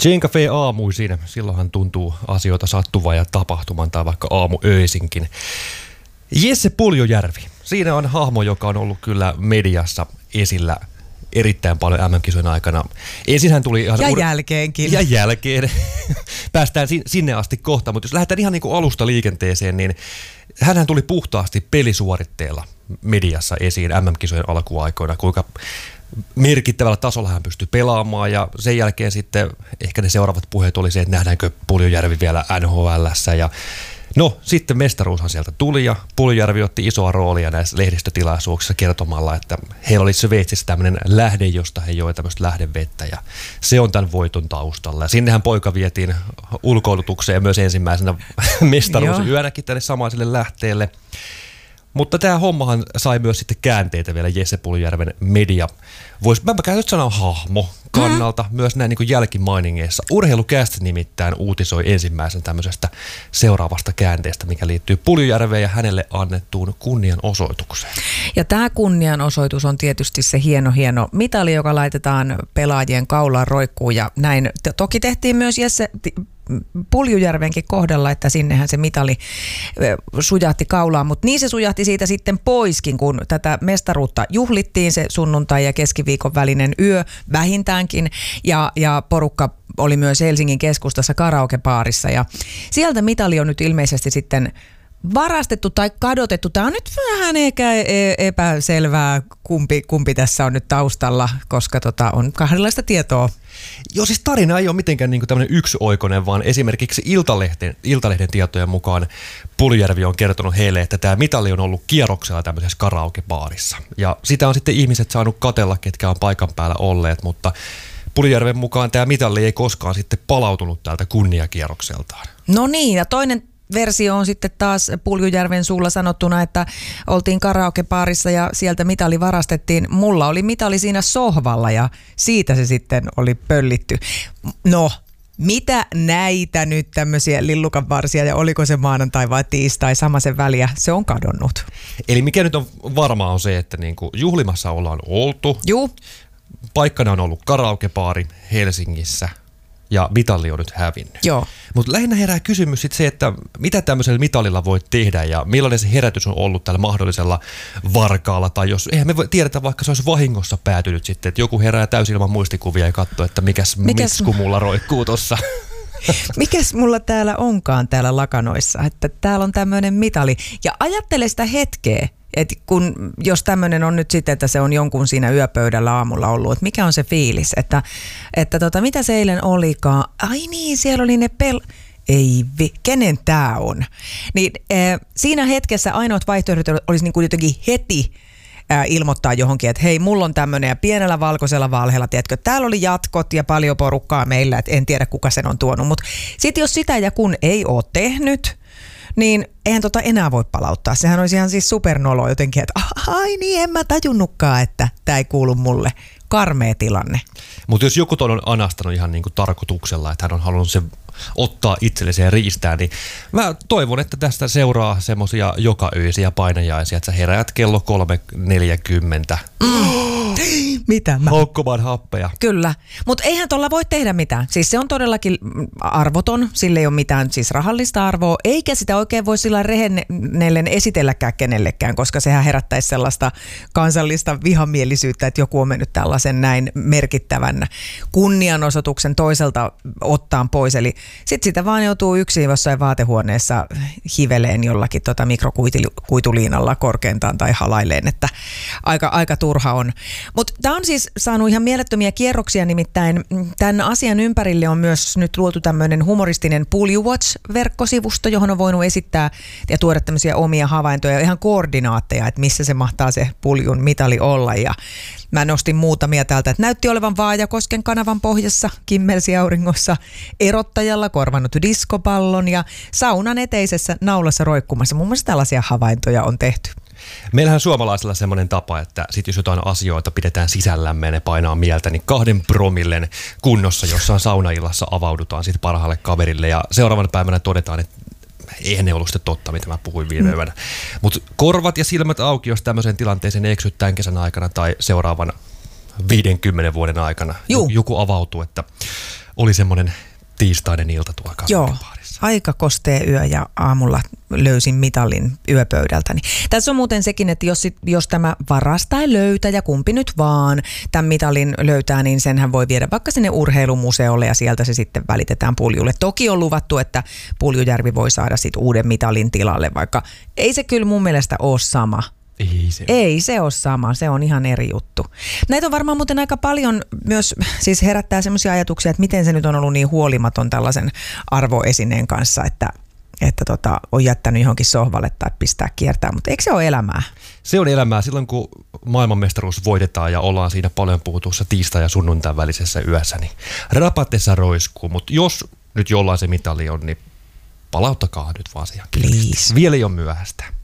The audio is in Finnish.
Jane Cafe aamuisin. Silloinhan tuntuu asioita sattuvan ja tapahtuman tai vaikka aamuöisinkin. Jesse Puljujärvi. Siinä on hahmo, joka on ollut kyllä mediassa esillä erittäin paljon MM-kisojen aikana. Ensin hän tuli ihan jälkeenkin. Ja jälkeen. Päästään sinne asti kohta, mutta jos lähdetään ihan niin kuin alusta liikenteeseen, niin hänhän tuli puhtaasti pelisuoritteella mediassa esiin MM-kisojen alkuaikoina, kuinka merkittävällä tasolla hän pystyi pelaamaan, ja sen jälkeen sitten ehkä ne seuraavat puheet oli se, että nähdäänkö Puljujärvi vielä NHL:ssä, ja no, sitten mestaruushan sieltä tuli, ja Puljujärvi otti isoa roolia näissä lehdistötilaisuuksissa kertomalla, että heillä oli Sveitsissä tämmöinen lähde, josta he joi tämmöistä lähdevettä, ja se on tämän voiton taustalla. Ja sinnehän poika vietiin ulkoilutukseen myös ensimmäisenä mestaruusyönäkin tänne samaiselle lähteelle. Mutta tämä hommahan sai myös sitten käänteitä vielä Jesse Puljujärven media. Mä käytän sanaa hahmo kannalta myös näin niin kuin jälkimainingeissa. Urheilucast nimittäin uutisoi ensimmäisen tämmöisestä seuraavasta käänteestä, mikä liittyy Puljujärveen ja hänelle annettuun kunnianosoitukseen. Ja tämä kunnianosoitus on tietysti se hieno mitali, joka laitetaan pelaajien kaulaan roikkuun, ja näin toki tehtiin myös Jesse Puljujärvenkin kohdalla, että sinnehän se mitali sujahti kaulaan, mutta niin se sujahti siitä sitten poiskin, kun tätä mestaruutta juhlittiin se sunnuntai ja keskiviikon välinen yö vähintäänkin, ja porukka oli myös Helsingin keskustassa karaokebaarissa, ja sieltä mitali on nyt ilmeisesti sitten varastettu tai kadotettu. Tämä on nyt vähän ehkä epäselvää, kumpi tässä on nyt taustalla, koska on kahdenlaista tietoa. Joo, siis tarina ei ole mitenkään niin kuin tämmöinen yksioikoinen, vaan esimerkiksi Iltalehden tietojen mukaan Puljujärvi on kertonut heille, että tämä mitali on ollut kierroksella tämmöisessä karaokebaarissa. Ja sitä on sitten ihmiset saanut katella, ketkä on paikan päällä olleet, mutta Puljujärven mukaan tämä mitali ei koskaan sitten palautunut tältä kunniakierrokseltaan. No niin, ja toinen versio on sitten taas Puljujärven suulla sanottuna, että oltiin karaokebaarissa ja sieltä mitali varastettiin. Mulla oli mitali siinä sohvalla ja siitä se sitten oli pöllitty. No, mitä näitä nyt tämmöisiä lillukanvarsia, ja oliko se maanantai vai tiistai, samaisen väliä, se on kadonnut. Eli mikä nyt on varmaa on se, että niinku juhlimassa ollaan oltu. Juu. Paikkana on ollut karaokebaari Helsingissä. Ja mitali on nyt hävinnyt. Joo. Mutta lähinnä herää kysymys sitten se, että mitä tämmöisellä mitalilla voi tehdä ja millainen se herätys on ollut tällä mahdollisella varkaalla. Tai jos, eihän me tiedetä, vaikka se olisi vahingossa päätynyt sitten, että joku herää täysin ilman muistikuvia ja katsoo, että mikäs mitsku mulla roikkuu tossa. Mikäs mulla täällä onkaan täällä lakanoissa, että täällä on tämmöinen mitali. Ja ajattele sitä hetkeä. Että jos tämmöinen on nyt sitten, että se on jonkun siinä yöpöydällä aamulla ollut, että mikä on se fiilis, että mitä se eilen olikaan, ai niin, siellä oli ne kenen tää on? Niin siinä hetkessä ainoat vaihtoehdot olisi niin kuin jotenkin heti ilmoittaa johonkin, että hei, mulla on tämmöinen, ja pienellä valkoisella valheella, tiedätkö, täällä oli jatkot ja paljon porukkaa meillä, että en tiedä kuka sen on tuonut, mutta sitten jos sitä ja kun ei ole tehnyt, niin eihän enää voi palauttaa. Sehän olisi ihan siis supernolo jotenkin, että ai niin, en mä tajunnutkaan, että tämä ei kuulu mulle. Karmea tilanne. Mutta jos joku on anastanut ihan niin kuin tarkoituksella, että hän on halunnut sen ottaa itselleseen ja riistää, niin mä toivon, että tästä seuraa semmoisia jokaöisiä painajaisia, että sä heräät kello 3:40. Mitä? Haukkomaan happeja. Kyllä, mutta eihän tuolla voi tehdä mitään. Siis se on todellakin arvoton, sillä ei ole mitään siis rahallista arvoa, eikä sitä oikein voi sillä rehennellen esitelläkään kenellekään, koska sehän herättäisi sellaista kansallista vihamielisyyttä, että joku on mennyt tällaisen näin merkittävän kunnianosoituksen toiselta ottaan pois. Eli sitten sitä vaan joutuu yksin jossain vaatehuoneessa hiveleen jollakin mikrokuituliinalla korkeintaan tai halaileen, että aika turha on. Mutta tämä on siis saanut ihan mielettömiä kierroksia, nimittäin tämän asian ympärille on myös nyt luotu tämmöinen humoristinen Puljujärvi-verkkosivusto, johon on voinut esittää ja tuoda tämmöisiä omia havaintoja, ihan koordinaatteja, että missä se mahtaa se Puljun mitali olla, ja mä nostin muutamia täältä, että näytti olevan Vaajakosken kanavan pohjassa, kimmelsiauringossa, erottajalla korvannut diskopallon ja saunan eteisessä naulassa roikkumassa. Muun muassa tällaisia havaintoja on tehty. Meillähän suomalaisilla semmoinen tapa, että sit jos jotain asioita pidetään sisällämme ja ne painaa mieltä, niin 2 promillen kunnossa jossain saunaillassa avaudutaan sitten parhaalle kaverille ja seuraavana päivänä todetaan, että eihän ne ollut sitten totta, mitä mä puhuin viime yönä. Mutta korvat ja silmät auki, jos tämmöiseen tilanteeseen eksyt tämän kesän aikana tai seuraavan 50 vuoden aikana joku avautuu, että Joo. semmoinen tiistainen ilta tuolla karaokebaarissa. Aika kostea yö ja aamulla löysin mitalin yöpöydältäni. Tässä on muuten sekin, että jos tämä varas tai löytäjä, kumpi nyt vaan tämän mitalin löytää, niin senhän voi viedä vaikka sinne urheilumuseolle ja sieltä se sitten välitetään Puljulle. Toki on luvattu, että Puljujärvi voi saada sitten uuden mitalin tilalle, vaikka ei se kyllä mun mielestä ole sama. Ei se ole sama, se on ihan eri juttu. Näitä on varmaan muuten aika paljon myös, siis herättää semmoisia ajatuksia, että miten se nyt on ollut niin huolimaton tällaisen arvoesineen kanssa, että on jättänyt johonkin sohvalle tai pistää kiertää, mutta eikö se ole elämää? Se on elämää silloin, kun maailmanmestaruus voitetaan ja ollaan siinä paljon puhutussa tiistai- ja sunnuntain välisessä yössä, niin rapatessa roiskuu, mutta jos nyt jollain se mitali on, niin palauttakaa nyt vaan siihen. Please. Vielä ei ole myöhäistä.